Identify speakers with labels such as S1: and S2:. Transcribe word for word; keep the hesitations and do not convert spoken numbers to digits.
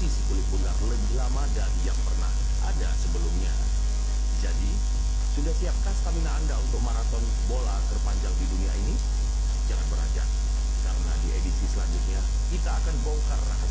S1: isi kulit bundar lebih lama dari yang pernah ada sebelumnya. Jadi, sudah siapkah stamina Anda untuk maraton bola terpanjang di dunia ini? Jangan beranjak, karena di edisi selanjutnya kita akan bongkar rahasia